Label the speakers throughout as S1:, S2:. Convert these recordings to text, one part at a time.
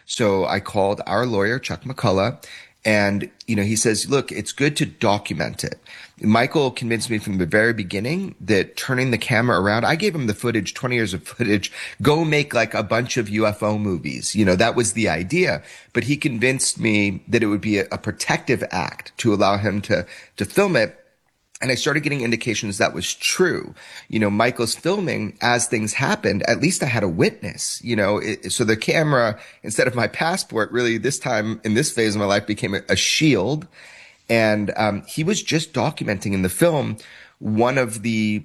S1: So I called our lawyer, Chuck McCullough, and, he says, look, it's good to document it. Michael convinced me from the very beginning that turning the camera around, I gave him the footage, 20 years of footage, go make like a bunch of UFO movies. That was the idea. But he convinced me that it would be a protective act to allow him to film it. And I started getting indications that was true. Michael's filming as things happened. At least I had a witness, so the camera, instead of my passport, really this time in this phase of my life became a shield. And, he was just documenting in the film one of the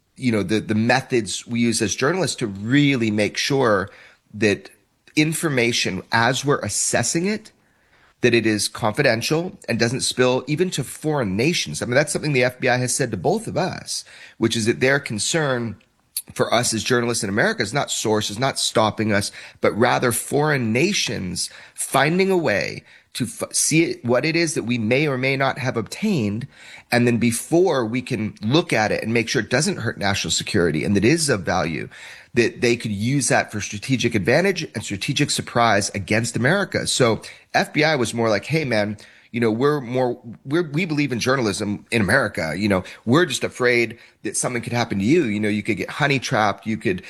S1: methods we use as journalists to really make sure that information, as we're assessing it, that it is confidential and doesn't spill even to foreign nations. I mean, that's something the FBI has said to both of us, which is that their concern for us as journalists in America is not sources, not stopping us, but rather foreign nations finding a way to see what it is that we may or may not have obtained. And then before we can look at it and make sure it doesn't hurt national security and that it is of value, that they could use that for strategic advantage and strategic surprise against America. So FBI was more like, hey, man, we believe in journalism in America. We're just afraid that something could happen to you. You could get honey trapped. You could,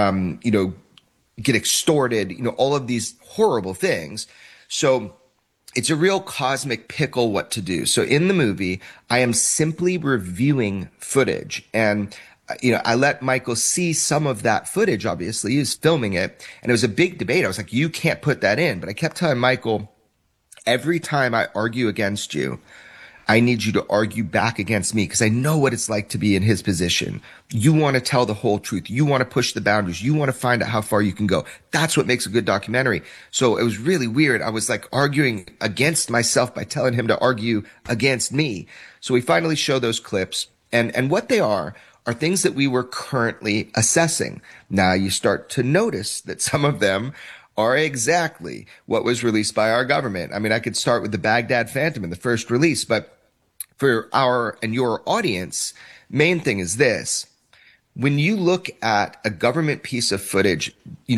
S1: get extorted, all of these horrible things. So it's a real cosmic pickle what to do. So in the movie, I am simply reviewing footage, and I let Michael see some of that footage. Obviously, he was filming it, and it was a big debate. I was like, you can't put that in. But I kept telling Michael, every time I argue against you, I need you to argue back against me, because I know what it's like to be in his position. You want to tell the whole truth. You want to push the boundaries. You want to find out how far you can go. That's what makes a good documentary. So it was really weird. I was like arguing against myself by telling him to argue against me. So we finally show those clips, and what they are things that we were currently assessing. Now you start to notice that some of them are exactly what was released by our government. I mean, I could start with the Baghdad Phantom in the first release, but for our and your audience, main thing is this. When you look at a government piece of footage,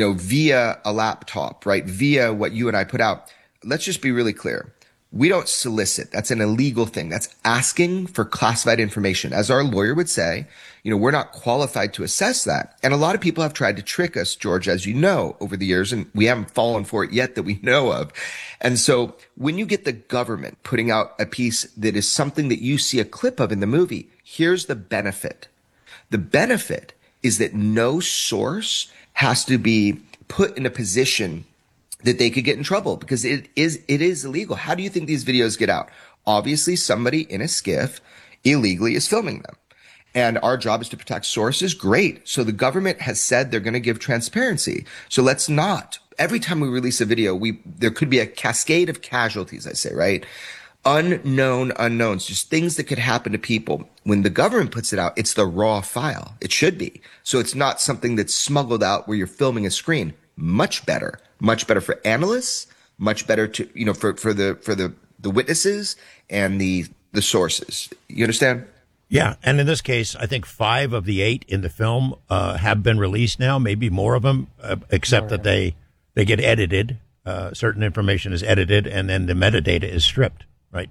S1: via a laptop, right? Via what you and I put out, let's just be really clear. We don't solicit. That's an illegal thing. That's asking for classified information. As our lawyer would say, we're not qualified to assess that. And a lot of people have tried to trick us, George, as you know, over the years, and we haven't fallen for it yet that we know of. And so when you get the government putting out a piece that is something that you see a clip of in the movie, here's the benefit. The benefit is that no source has to be put in a position that they could get in trouble, because it is illegal. How do you think these videos get out? Obviously, somebody in a skiff illegally is filming them. And our job is to protect sources. Great. So the government has said they're going to give transparency. So let's not. Every time we release a video, there could be a cascade of casualties, I say, right? Unknown unknowns, just things that could happen to people. When the government puts it out, it's the raw file. It should be. So it's not something that's smuggled out where you're filming a screen. Much better for analysts, much better to, for the witnesses and the sources. You understand?
S2: Yeah. And in this case, I think 5 of the 8 in the film, have been released now, maybe more of them, except that they get edited. Certain information is edited, and then the metadata is stripped, right?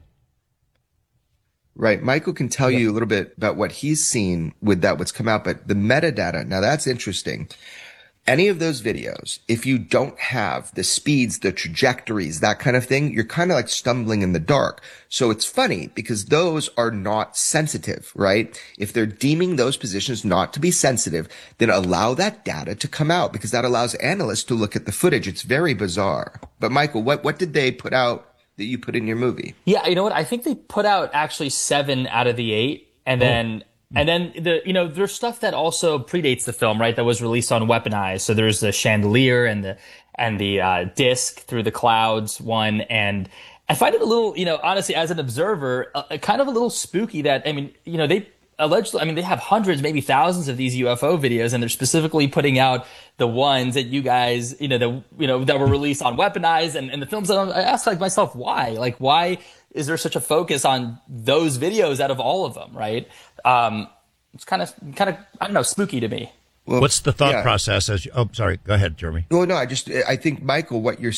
S1: Right. Michael can tell you a little bit about what he's seen with that, what's come out, but the metadata, now that's interesting. Any of those videos, if you don't have the speeds, the trajectories, that kind of thing, you're kind of like stumbling in the dark. So it's funny because those are not sensitive, right? If they're deeming those positions not to be sensitive, then allow that data to come out, because that allows analysts to look at the footage. It's very bizarre. But Michael, what did they put out that you put in your movie?
S3: Yeah, you know what? I think they put out actually 7 out of the 8, and then there's stuff that also predates the film, right? That was released on Weaponized. So there's the chandelier and the disc through the clouds one. And I find it a little, honestly, as an observer, kind of a little spooky that, they allegedly, they have hundreds, maybe thousands of these UFO videos, and they're specifically putting out the ones that you guys, that were released on Weaponized and the films. I ask myself, why? Like, why is there such a focus on those videos out of all of them, right? It's kind of, I don't know, spooky to me.
S2: Well, what's the thought process? Sorry, go ahead, Jeremy.
S1: Well, no, I think, Michael, what you're